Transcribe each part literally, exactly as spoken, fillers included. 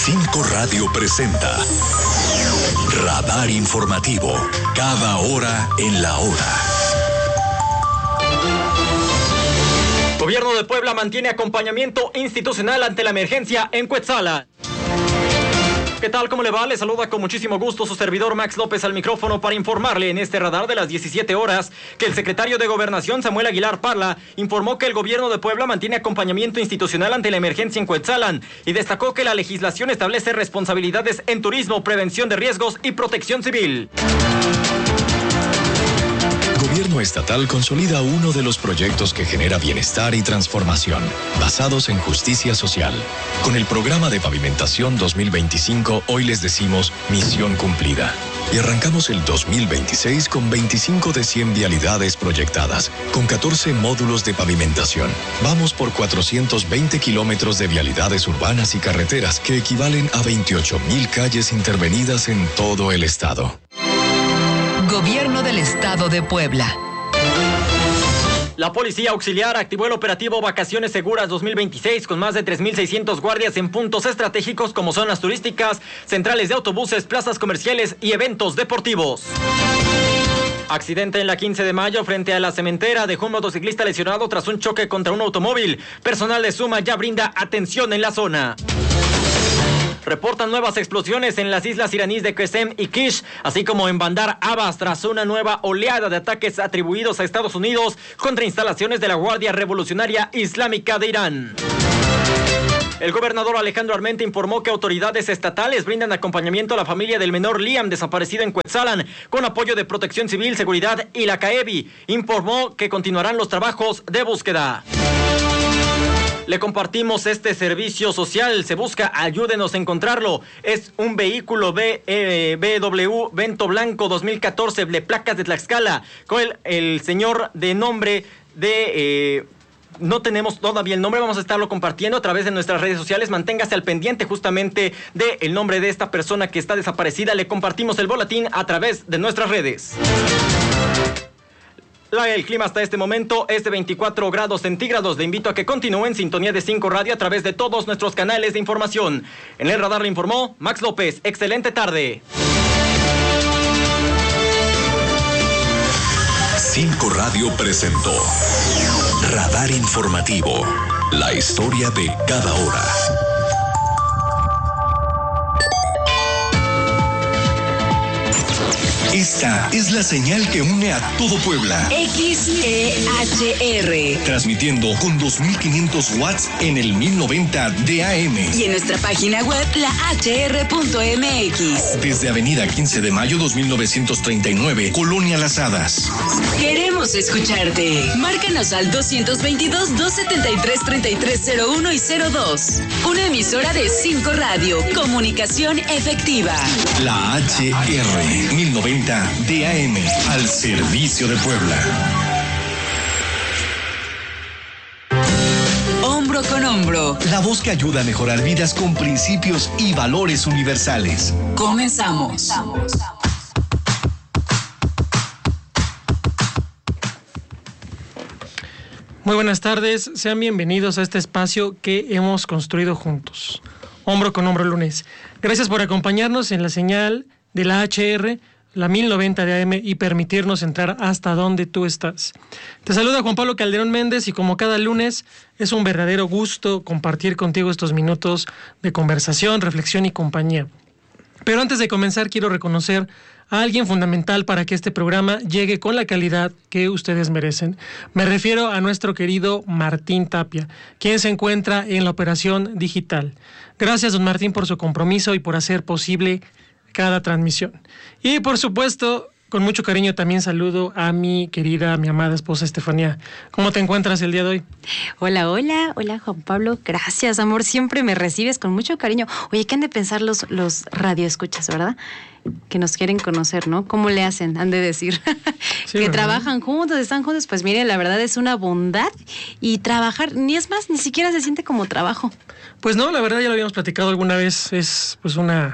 Cinco Radio presenta Radar Informativo, cada hora en la hora. Gobierno de Puebla mantiene acompañamiento institucional ante la emergencia en Cuetzalan. ¿Qué tal? ¿Cómo le va? Le saluda con muchísimo gusto su servidor Max López al micrófono para informarle en este radar de las diecisiete horas que el secretario de Gobernación Samuel Aguilar Parla informó que el gobierno de Puebla mantiene acompañamiento institucional ante la emergencia en Cuetzalan y destacó que la legislación establece responsabilidades en turismo, prevención de riesgos y protección civil. Gobierno estatal consolida uno de los proyectos que genera bienestar y transformación, basados en justicia social. Con el programa de pavimentación dos mil veinticinco, hoy les decimos misión cumplida. Y arrancamos el dos mil veintiséis con veinticinco de cien vialidades proyectadas, con catorce módulos de pavimentación. Vamos por cuatrocientos veinte kilómetros de vialidades urbanas y carreteras, que equivalen a veintiocho mil calles intervenidas en todo el estado. Gobierno del Estado de Puebla. La Policía Auxiliar activó el operativo Vacaciones Seguras dos mil veintiséis con más de tres mil seiscientos guardias en puntos estratégicos como zonas turísticas, centrales de autobuses, plazas comerciales y eventos deportivos. Accidente en la quince de mayo frente a la cementera dejó un motociclista lesionado tras un choque contra un automóvil. Personal de Suma ya brinda atención en la zona. Reportan nuevas explosiones en las islas iraníes de Qesem y Kish, así como en Bandar Abbas, tras una nueva oleada de ataques atribuidos a Estados Unidos contra instalaciones de la Guardia Revolucionaria Islámica de Irán. El gobernador Alejandro Armenta informó que autoridades estatales brindan acompañamiento a la familia del menor Liam desaparecido en Cuetzalan, con apoyo de Protección Civil, Seguridad y la CAEBI. Informó que continuarán los trabajos de búsqueda. Le compartimos este servicio social, se busca, ayúdenos a encontrarlo. Es un vehículo B, eh, B W Vento Blanco dos mil catorce, de placas de Tlaxcala, con el, el señor de nombre de... Eh, no tenemos todavía el nombre, vamos a estarlo compartiendo a través de nuestras redes sociales. Manténgase al pendiente justamente del nombre de esta persona que está desaparecida. Le compartimos el boletín a través de nuestras redes. El clima hasta este momento es de veinticuatro grados centígrados. Le invito a que continúe en sintonía de cinco Radio a través de todos nuestros canales de información. En el radar le informó Max López. Excelente tarde. cinco Radio presentó Radar Informativo, la historia de cada hora. Esta es la señal que une a todo Puebla. X E H R. Transmitiendo con dos mil quinientos watts en el mil noventa de A M. Y en nuestra página web, la H R punto M X. Desde Avenida quince de mayo dos mil novecientos treinta y nueve, Colonia Las Hadas. Queremos escucharte. Márcanos al dos dos dos, dos siete tres, tres tres cero uno y cero dos. Una emisora de cinco Radio. Comunicación efectiva. La H R mil noventa de A M, al servicio de Puebla. Hombro con hombro. La voz que ayuda a mejorar vidas con principios y valores universales. Comenzamos. Muy buenas tardes, sean bienvenidos a este espacio que hemos construido juntos. Hombro con hombro lunes. Gracias por acompañarnos en la señal de la H R, la mil noventa de A M, y permitirnos entrar hasta donde tú estás. Te saluda Juan Pablo Calderón Méndez y como cada lunes es un verdadero gusto compartir contigo estos minutos de conversación, reflexión y compañía. Pero antes de comenzar quiero reconocer a alguien fundamental para que este programa llegue con la calidad que ustedes merecen. Me refiero a nuestro querido Martín Tapia, quien se encuentra en la operación digital. Gracias, don Martín, por su compromiso y por hacer posible cada transmisión. Y por supuesto, con mucho cariño también saludo a mi querida, mi amada esposa Estefanía. ¿Cómo te encuentras el día de hoy? Hola, hola, hola Juan Pablo, gracias amor, siempre me recibes con mucho cariño. Oye, ¿qué han de pensar los, los radioescuchas, verdad? Que nos quieren conocer, ¿no? ¿Cómo le hacen? Han de decir. Sí, que ¿verdad? Trabajan juntos, están juntos, pues mire, la verdad es una bondad y trabajar, ni es más, ni siquiera se siente como trabajo. Pues no, la verdad ya lo habíamos platicado alguna vez, es pues una...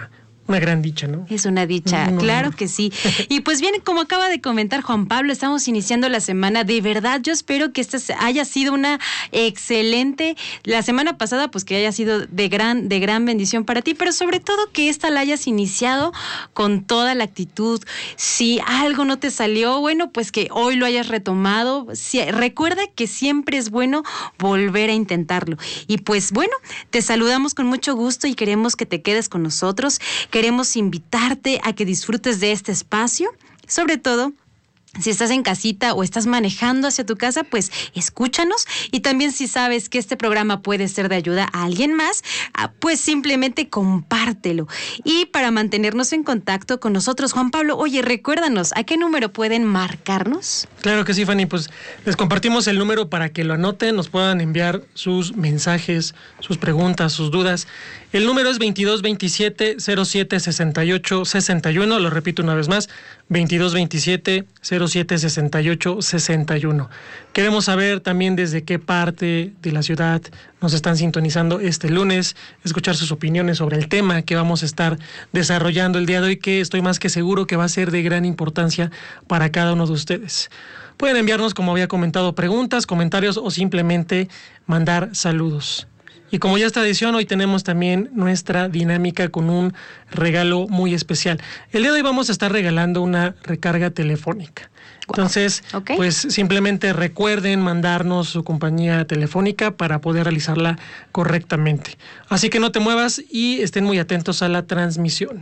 una gran dicha, ¿no? Es una dicha, no, claro no. que sí. Y pues bien, como acaba de comentar Juan Pablo, estamos iniciando la semana. De verdad, yo espero que esta haya sido una excelente, la semana pasada, pues que haya sido de gran, de gran bendición para ti, pero sobre todo que esta la hayas iniciado con toda la actitud. Si algo no te salió, bueno, pues que hoy lo hayas retomado. Si, recuerda que siempre es bueno volver a intentarlo. Y pues bueno, te saludamos con mucho gusto y queremos que te quedes con nosotros. Queremos invitarte a que disfrutes de este espacio, sobre todo si estás en casita o estás manejando hacia tu casa, pues escúchanos. Y también si sabes que este programa puede ser de ayuda a alguien más, pues simplemente compártelo. Y para mantenernos en contacto con nosotros, Juan Pablo, oye, recuérdanos, ¿a qué número pueden marcarnos? Claro que sí, Fanny, pues les compartimos el número para que lo anoten, nos puedan enviar sus mensajes, sus preguntas, sus dudas. El número es veintidós veintisiete cero siete sesenta y ocho sesenta y uno, lo repito una vez más, veintidós veintisiete cero siete sesenta y ocho sesenta y uno. Queremos saber también desde qué parte de la ciudad nos están sintonizando este lunes, escuchar sus opiniones sobre el tema que vamos a estar desarrollando el día de hoy, que estoy más que seguro que va a ser de gran importancia para cada uno de ustedes. Pueden enviarnos, como había comentado, preguntas, comentarios o simplemente mandar saludos. Y como ya es tradición, hoy tenemos también nuestra dinámica con un regalo muy especial. El día de hoy vamos a estar regalando una recarga telefónica. Entonces, wow. okay. pues simplemente recuerden mandarnos su compañía telefónica para poder realizarla correctamente. Así que no te muevas y estén muy atentos a la transmisión.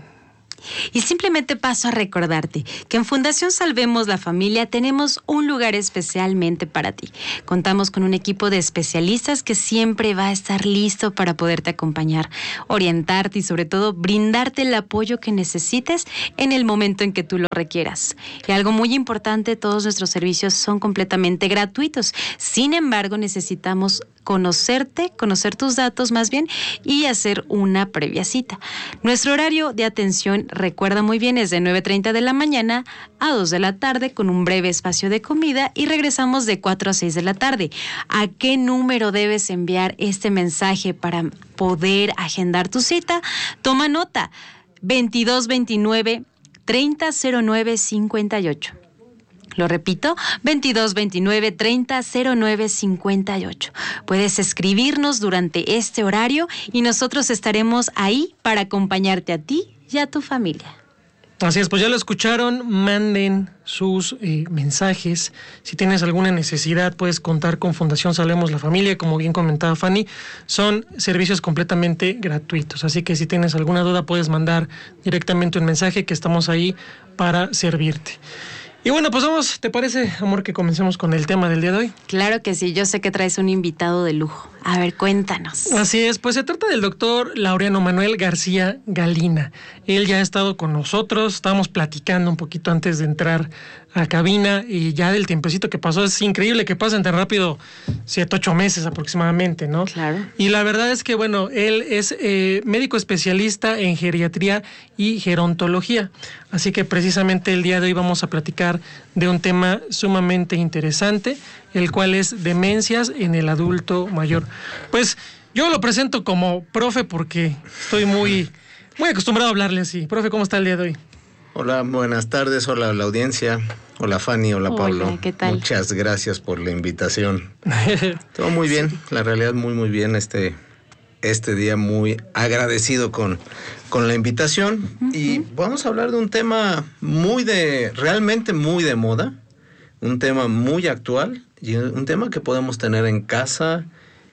Y simplemente paso a recordarte que en Fundación Salvemos la Familia tenemos un lugar especialmente para ti. Contamos con un equipo de especialistas que siempre va a estar listo para poderte acompañar, orientarte y sobre todo brindarte el apoyo que necesites en el momento en que tú lo requieras. Y algo muy importante, todos nuestros servicios son completamente gratuitos. Sin embargo, necesitamos conocerte, conocer tus datos más bien y hacer una previa cita. Nuestro horario de atención, recuerda muy bien, es de nueve treinta de la mañana a dos de la tarde con un breve espacio de comida y regresamos de cuatro a seis de la tarde. ¿A qué número debes enviar este mensaje para poder agendar tu cita? Toma nota, veintidós veintinueve treinta cero nueve cincuenta y ocho. Lo repito, veintidós veintinueve treinta cero nueve cincuenta y ocho. Puedes escribirnos durante este horario y nosotros estaremos ahí para acompañarte a ti y a tu familia. Así es, pues ya lo escucharon, manden sus eh, mensajes. Si tienes alguna necesidad, puedes contar con Fundación Salvemos la Familia, como bien comentaba Fanny, son servicios completamente gratuitos, así que si tienes alguna duda puedes mandar directamente un mensaje que estamos ahí para servirte. Y bueno, pues vamos, ¿te parece, amor, que comencemos con el tema del día de hoy? Claro que sí, yo sé que traes un invitado de lujo. A ver, cuéntanos. Así es, pues se trata del doctor Laureano Manuel García Galina. Él ya ha estado con nosotros, estábamos platicando un poquito antes de entrar a cabina y ya del tiempecito que pasó, es increíble que pasen tan rápido, siete, ocho meses aproximadamente, ¿no? Claro. Y la verdad es que, bueno, él es eh, médico especialista en geriatría y gerontología. Así que precisamente el día de hoy vamos a platicar de un tema sumamente interesante, el cual es demencias en el adulto mayor. Pues yo lo presento como profe porque estoy muy, muy acostumbrado a hablarle así. Profe, ¿cómo está el día de hoy? Hola, buenas tardes, hola a la audiencia, hola Fanny, hola, hola Pablo. ¿Qué tal? Muchas gracias por la invitación. Todo muy bien, la realidad muy muy bien este, este día, muy agradecido con, con la invitación. Uh-huh. Y vamos a hablar de un tema muy de, realmente muy de moda, un tema muy actual y un tema que podemos tener en casa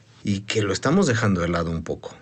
y que lo estamos dejando de lado un poco.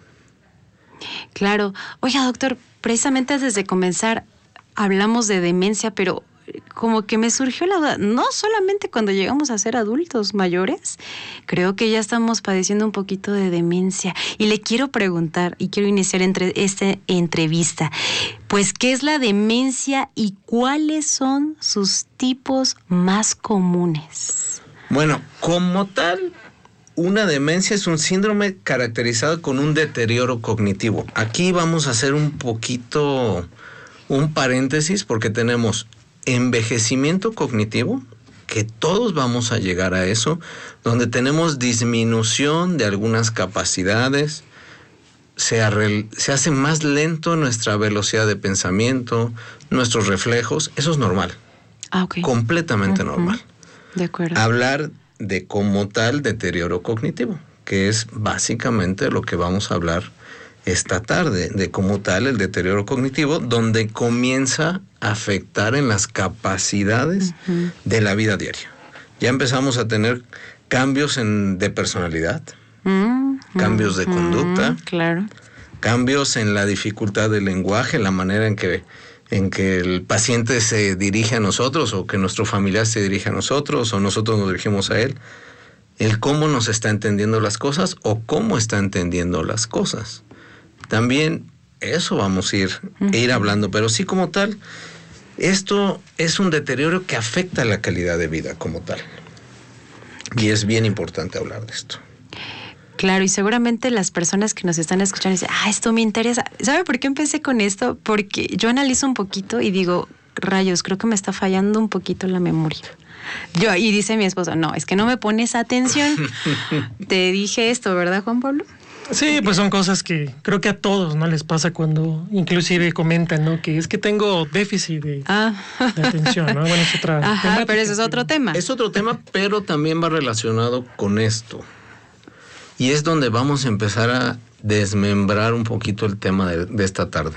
Claro. Oiga, doctor, precisamente antes de comenzar hablamos de demencia, pero como que me surgió la duda, no solamente cuando llegamos a ser adultos mayores, creo que ya estamos padeciendo un poquito de demencia. Y le quiero preguntar, y quiero iniciar entre esta entrevista, pues, ¿qué es la demencia y cuáles son sus tipos más comunes? Bueno, como tal, una demencia es un síndrome caracterizado con un deterioro cognitivo. Aquí vamos a hacer un poquito, un paréntesis, porque tenemos envejecimiento cognitivo, que todos vamos a llegar a eso, donde tenemos disminución de algunas capacidades, se, arre, se hace más lento nuestra velocidad de pensamiento, nuestros reflejos. Eso es normal. Ah, ok. Completamente uh-huh. normal. De acuerdo. Hablar de como tal deterioro cognitivo, que es básicamente lo que vamos a hablar esta tarde, de como tal el deterioro cognitivo, donde comienza a afectar en las capacidades uh-huh. de la vida diaria. Ya empezamos a tener cambios en, de personalidad, uh-huh. cambios de conducta, uh-huh. claro. cambios en la dificultad del lenguaje, la manera en que, en que el paciente se dirige a nosotros, o que nuestro familiar se dirige a nosotros, o nosotros nos dirigimos a él, el cómo nos está entendiendo las cosas o cómo está entendiendo las cosas. También eso vamos a ir, uh-huh. ir hablando, pero sí como tal, esto es un deterioro que afecta la calidad de vida como tal. Y es bien importante hablar de esto. Claro, y seguramente las personas que nos están escuchando dicen, ah, esto me interesa. ¿Sabe por qué empecé con esto? Porque yo analizo un poquito y digo, rayos, creo que me está fallando un poquito la memoria. Yo, y dice mi esposo, no, es que no me pones atención. Te dije esto, ¿verdad, Juan Pablo? Sí, pues son cosas que creo que a todos no les pasa cuando inclusive comentan, ¿no? Que es que tengo déficit de, ah. de atención, ¿no? Bueno, es otra Ajá, temática, pero eso es otro tema. Es otro tema, pero también va relacionado con esto. Y es donde vamos a empezar a desmembrar un poquito el tema de, de esta tarde.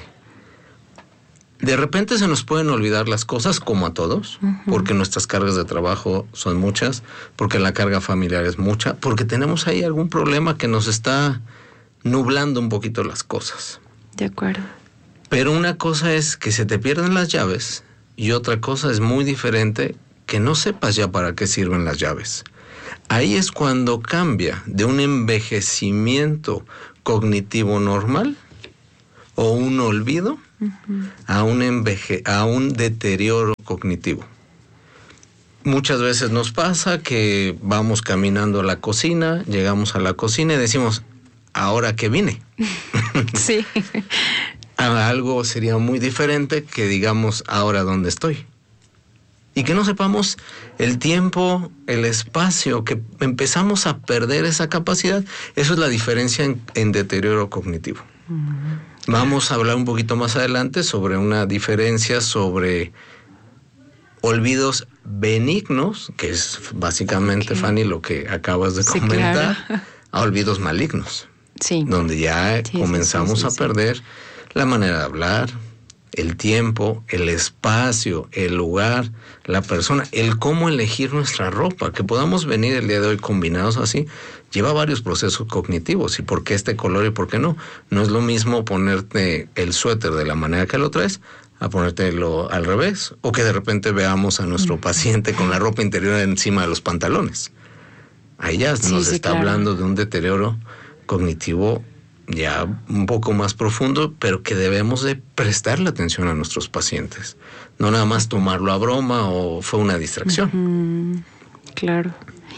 De repente se nos pueden olvidar las cosas, como a todos, uh-huh. porque nuestras cargas de trabajo son muchas, porque la carga familiar es mucha, porque tenemos ahí algún problema que nos está nublando un poquito las cosas. De acuerdo. Pero una cosa es que se te pierden las llaves y otra cosa es muy diferente que no sepas ya para qué sirven las llaves. Ahí es cuando cambia de un envejecimiento cognitivo normal o un olvido uh-huh. a un enveje- a un deterioro cognitivo. Muchas veces nos pasa que vamos caminando a la cocina, llegamos a la cocina y decimos, ¿ahora qué vine? Sí. Algo sería muy diferente que digamos, ¿ahora dónde estoy? Y que no sepamos el tiempo, el espacio, que empezamos a perder esa capacidad. Eso es la diferencia en, en deterioro cognitivo. Uh-huh. Vamos a hablar un poquito más adelante sobre una diferencia sobre olvidos benignos, que es básicamente, okay. Fanny, lo que acabas de sí, comentar, claro. a olvidos malignos. Sí. Donde ya sí, comenzamos sí, sí, sí, a perder sí. la manera de hablar, el tiempo, el espacio, el lugar, la persona, el cómo elegir nuestra ropa. Que podamos venir el día de hoy combinados así, lleva varios procesos cognitivos. ¿Y por qué este color y por qué no? No es lo mismo ponerte el suéter de la manera que lo traes a ponértelo al revés, o que de repente veamos a nuestro paciente con la ropa interior encima de los pantalones. Ahí ya sí, nos sí, está claro. hablando de un deterioro cognitivo ya un poco más profundo, pero que debemos de prestarle atención a nuestros pacientes. No nada más tomarlo a broma o fue una distracción. Uh-huh. Claro.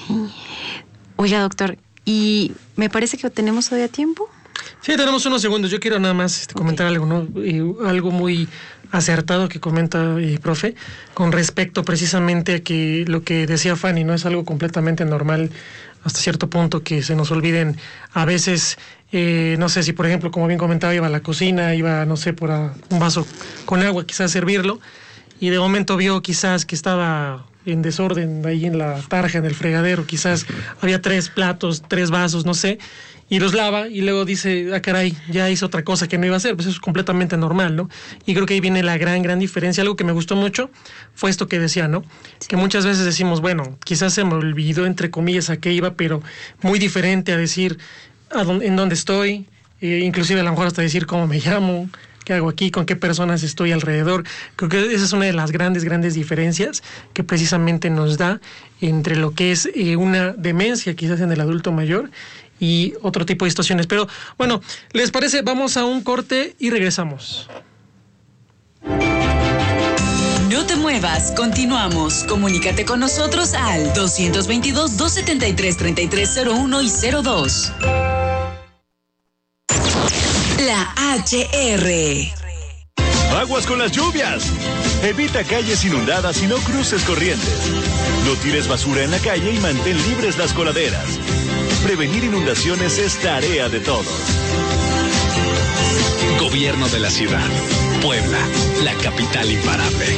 Oiga, doctor, ¿y me parece que tenemos todavía tiempo? Sí, tenemos unos segundos. Yo quiero nada más este, comentar okay. algo, ¿no? Y algo muy acertado que comenta el profe con respecto precisamente a que lo que decía Fanny, ¿no? Es algo completamente normal hasta cierto punto que se nos olviden a veces, eh, no sé si por ejemplo, como bien comentaba, iba a la cocina, iba, no sé, por a un vaso con agua, quizás servirlo, y de momento vio quizás que estaba en desorden ahí en la tarja, en el fregadero, quizás había tres platos, tres vasos, no sé, y los lava y luego dice, ah caray, ya hizo otra cosa que no iba a hacer, pues eso es completamente normal, ¿no? Y creo que ahí viene la gran, gran diferencia. Algo que me gustó mucho fue esto que decía, ¿no? Sí. Que muchas veces decimos, bueno, quizás se me olvidó, entre comillas, a qué iba, pero muy diferente a decir a dónde, en dónde estoy, eh, inclusive a lo mejor hasta decir cómo me llamo, qué hago aquí, con qué personas estoy alrededor. Creo que esa es una de las grandes, grandes diferencias que precisamente nos da entre lo que es eh, una demencia quizás en el adulto mayor y otro tipo de situaciones. Pero bueno, ¿les parece? Vamos a un corte y regresamos. No te muevas, continuamos. Comunícate con nosotros al dos veintidós, dos setenta y tres, treinta y tres cero uno y cero dos. La H R. Aguas con las lluvias. Evita calles inundadas y no cruces corrientes. No tires basura en la calle y mantén libres las coladeras. Prevenir inundaciones es tarea de todos. Gobierno de la ciudad. Puebla, la capital imparable.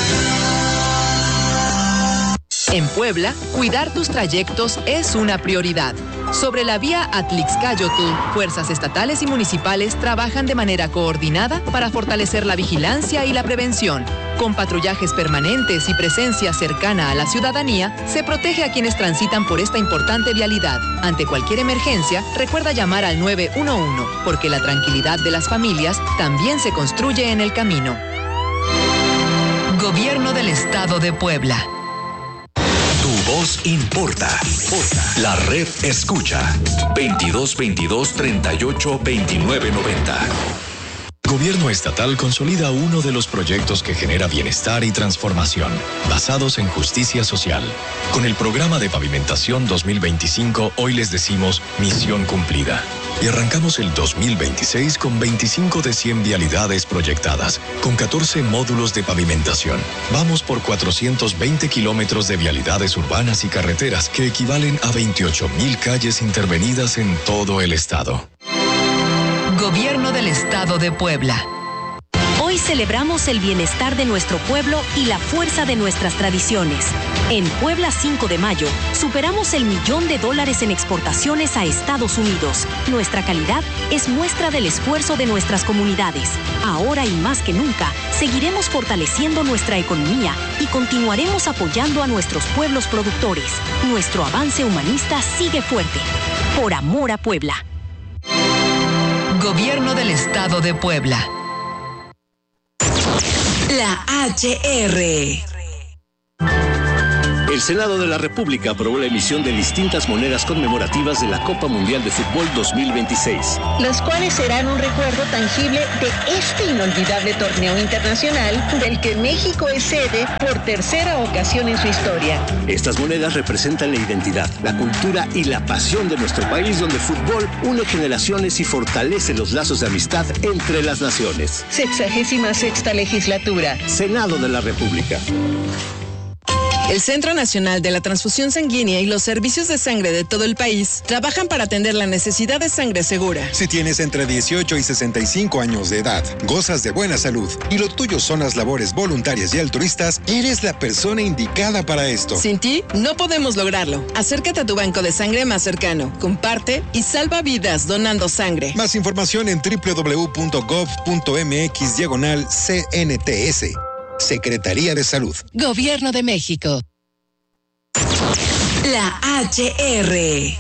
En Puebla, cuidar tus trayectos es una prioridad. Sobre la vía Atlixcáyotl, fuerzas estatales y municipales trabajan de manera coordinada para fortalecer la vigilancia y la prevención. Con patrullajes permanentes y presencia cercana a la ciudadanía, se protege a quienes transitan por esta importante vialidad. Ante cualquier emergencia, recuerda llamar al nueve uno uno, porque la tranquilidad de las familias también se construye en el camino. Gobierno del Estado de Puebla. Tu voz importa. La red escucha. veintidós veintidós treinta y ocho veintinueve noventa. Gobierno estatal consolida uno de los proyectos que genera bienestar y transformación, basados en justicia social. Con el programa de pavimentación dos mil veinticinco, hoy les decimos misión cumplida. Y arrancamos el dos mil veintiséis con veinticinco de cien vialidades proyectadas, con catorce módulos de pavimentación. Vamos por cuatrocientos veinte kilómetros de vialidades urbanas y carreteras, que equivalen a veintiocho mil calles intervenidas en todo el estado. Gobierno del Estado de Puebla. Hoy celebramos el bienestar de nuestro pueblo y la fuerza de nuestras tradiciones. En Puebla cinco de mayo, superamos el millón de dólares en exportaciones a Estados Unidos. Nuestra calidad es muestra del esfuerzo de nuestras comunidades. Ahora y más que nunca, seguiremos fortaleciendo nuestra economía y continuaremos apoyando a nuestros pueblos productores. Nuestro avance humanista sigue fuerte. Por amor a Puebla. Gobierno del Estado de Puebla. La H R. El Senado de la República aprobó la emisión de distintas monedas conmemorativas de la Copa Mundial de Fútbol dos mil veintiséis. Las cuales serán un recuerdo tangible de este inolvidable torneo internacional del que México es sede por tercera ocasión en su historia. Estas monedas representan la identidad, la cultura y la pasión de nuestro país, donde el fútbol une generaciones y fortalece los lazos de amistad entre las naciones. Sexagésima sexta legislatura. Senado de la República. El Centro Nacional de la Transfusión Sanguínea y los servicios de sangre de todo el país trabajan para atender la necesidad de sangre segura. Si tienes entre dieciocho y sesenta y cinco años de edad, gozas de buena salud y lo tuyo son las labores voluntarias y altruistas, eres la persona indicada para esto. Sin ti, no podemos lograrlo. Acércate a tu banco de sangre más cercano, comparte y salva vidas donando sangre. Más información en doble u doble u doble u punto gov punto mx diagonal C N T S. Secretaría de Salud. Gobierno de México. La H R.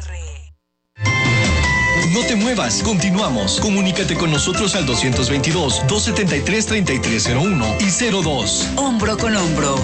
No te muevas, continuamos. Comunícate con nosotros al doscientos veintidós, doscientos setenta y tres, treinta y tres cero uno y cero dos. Hombro con hombro.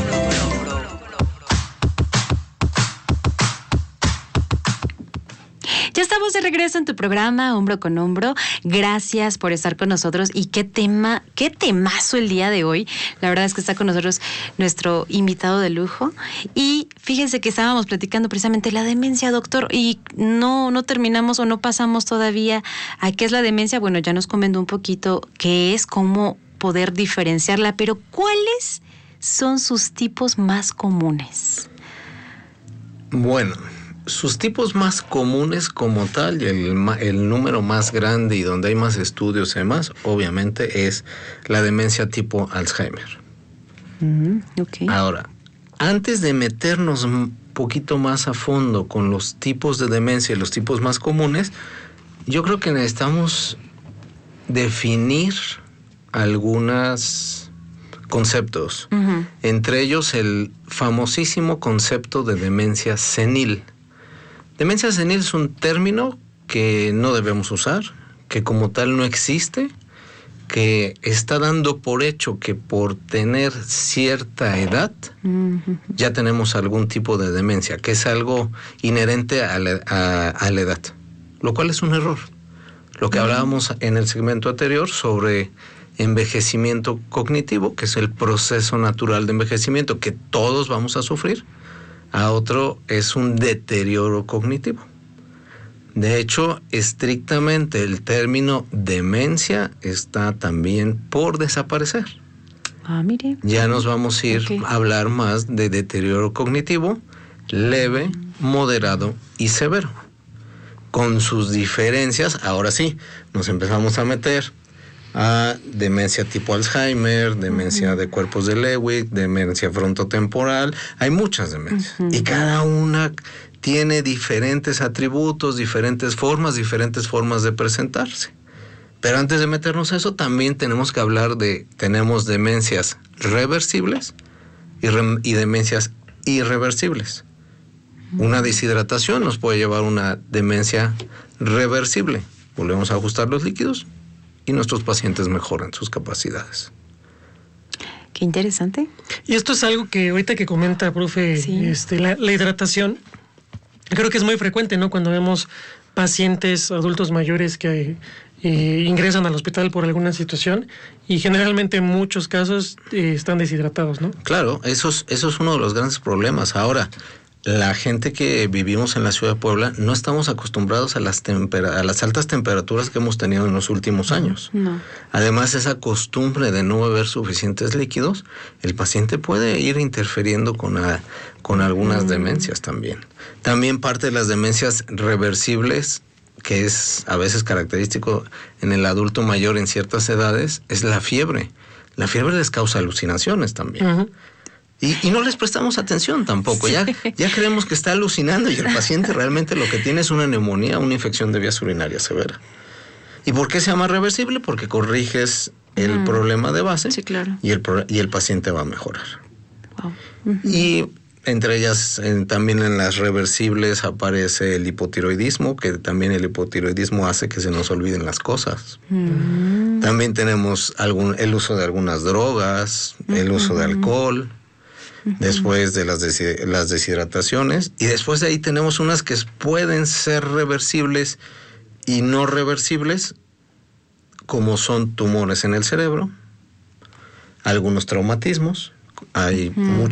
Ya estamos de regreso en tu programa Hombro con Hombro. Gracias por estar con nosotros y qué tema, qué temazo el día de hoy. La verdad es que está con nosotros nuestro invitado de lujo y fíjense que estábamos platicando precisamente la demencia, doctor, y no, no terminamos o no pasamos todavía a qué es la demencia. Bueno, ya nos comentó un poquito qué es, cómo poder diferenciarla, pero ¿cuáles son sus tipos más comunes? Bueno, sus tipos más comunes como tal y el, el número más grande y donde hay más estudios y demás, obviamente es la demencia tipo Alzheimer. Mm, okay. Ahora, antes de meternos un poquito más a fondo con los tipos de demencia y los tipos más comunes, yo creo que necesitamos definir algunos conceptos, uh-huh. Entre ellos el famosísimo concepto de demencia senil. Demencia senil es un término que no debemos usar, que como tal no existe, que está dando por hecho que por tener cierta edad uh-huh. ya tenemos algún tipo de demencia, que es algo inherente a la, a, a la edad, lo cual es un error. Lo que uh-huh. hablábamos en el segmento anterior sobre envejecimiento cognitivo, que es el proceso natural de envejecimiento que todos vamos a sufrir, a otro es un deterioro cognitivo. De hecho, estrictamente el término demencia está también por desaparecer. Ah, mire. Ya nos vamos a ir okay. a hablar más de deterioro cognitivo, leve, mm. moderado y severo. Con sus diferencias, ahora sí, nos empezamos a meter a demencia tipo Alzheimer, demencia uh-huh. de cuerpos de Lewy, demencia frontotemporal. Hay muchas demencias uh-huh. y cada una tiene diferentes atributos, diferentes formas, diferentes formas de presentarse. Pero antes de meternos a eso, también tenemos que hablar de, tenemos demencias reversibles y, re, y demencias irreversibles. Una deshidratación nos puede llevar a una demencia reversible. Volvemos a ajustar los líquidos y nuestros pacientes mejoran sus capacidades. Qué interesante. Y esto es algo que ahorita que comenta, profe, sí. este, la, la hidratación, creo que es muy frecuente, ¿no? Cuando vemos pacientes adultos mayores que eh, ingresan al hospital por alguna situación y generalmente en muchos casos eh, están deshidratados, ¿no? Claro, eso es, eso es uno de los grandes problemas. Ahora, la gente que vivimos en la ciudad de Puebla no estamos acostumbrados a las, tempera- a las altas temperaturas que hemos tenido en los últimos años. No. Además, esa costumbre de no beber suficientes líquidos, el paciente puede ir interfiriendo con, a, con algunas mm. demencias también. También parte de las demencias reversibles, que es a veces característico en el adulto mayor en ciertas edades, es la fiebre. La fiebre les causa alucinaciones también. Uh-huh. Y, y no les prestamos atención tampoco. Ya, ya creemos que está alucinando y el paciente realmente lo que tiene es una neumonía, una infección de vías urinarias severa. ¿Y por qué se llama reversible? Porque corriges el mm. problema de base sí, claro. y, el, y el paciente va a mejorar. Wow. Uh-huh. Y entre ellas, en, también en las reversibles aparece el hipotiroidismo, que también el hipotiroidismo hace que se nos olviden las cosas. Mm. También tenemos algún, el uso de algunas drogas, uh-huh. el uso de alcohol, uh-huh. después de las, deshid- las deshidrataciones, y después de ahí tenemos unas que pueden ser reversibles y no reversibles, como son tumores en el cerebro, algunos traumatismos, hay uh-huh. muchos